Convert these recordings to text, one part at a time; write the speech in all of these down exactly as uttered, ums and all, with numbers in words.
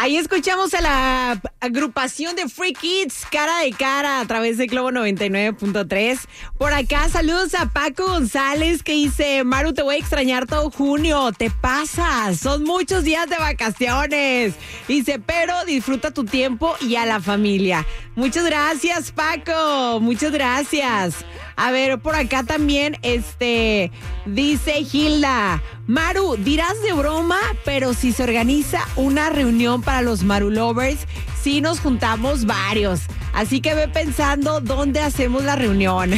Ahí escuchamos a la agrupación de Free Kids, cara de cara, a través de Globo noventa y nueve punto tres. Por acá, saludos a Paco González, que dice: Maru, te voy a extrañar todo junio. Te pasas, son muchos días de vacaciones. Dice, pero disfruta tu tiempo y a la familia. Muchas gracias, Paco. Muchas gracias. A ver, por acá también, este, dice Hilda: Maru, dirás de broma, pero si se organiza una reunión para los Maru Lovers, sí nos juntamos varios. Así que ve pensando dónde hacemos la reunión.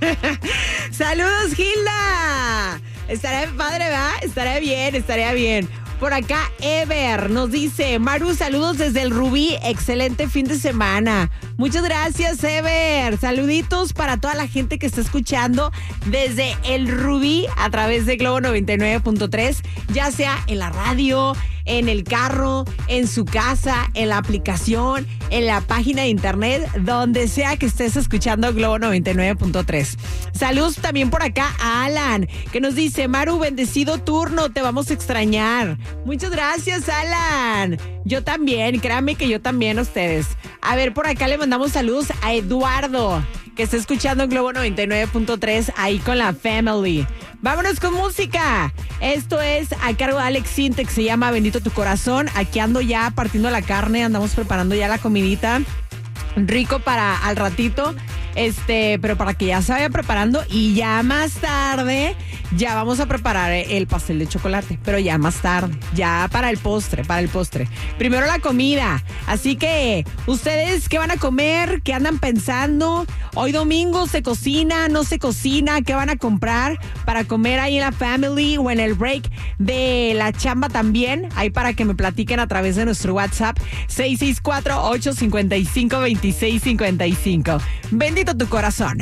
¡Saludos, Hilda! Estará padre, ¿va? Estará bien, estaría bien. Por acá, Ever nos dice: Maru, saludos desde el Rubí, excelente fin de semana. Muchas gracias, Ever. Saluditos para toda la gente que está escuchando desde el Rubí a través de Globo noventa y nueve punto tres, ya sea en la radio, en el carro, en su casa, en la aplicación, en la página de internet, donde sea que estés escuchando Globo noventa y nueve punto tres. Saludos también por acá a Alan, que nos dice: Maru, bendecido turno, te vamos a extrañar. Muchas gracias, Alan. Yo también, créanme que yo también a ustedes. A ver, por acá le mandamos saludos a Eduardo, que está escuchando Globo noventa y nueve punto tres ahí con la family. Vámonos con música. Esto es a cargo de Alex Sintek, se llama Bendito tu corazón. Aquí ando ya partiendo la carne, andamos preparando ya la comidita. Rico para al ratito, este, pero para que ya se vaya preparando y ya más tarde ya vamos a preparar el pastel de chocolate, pero ya más tarde, ya para el postre, para el postre. Primero la comida, así que ustedes ¿qué van a comer? ¿Qué andan pensando? Hoy domingo se cocina, no se cocina, ¿qué van a comprar para comer ahí en la family o en el break de la chamba también? Ahí para que me platiquen a través de nuestro WhatsApp seis seis cuatro, ocho cinco cinco, dos seis cinco cinco. Bendito tu corazón.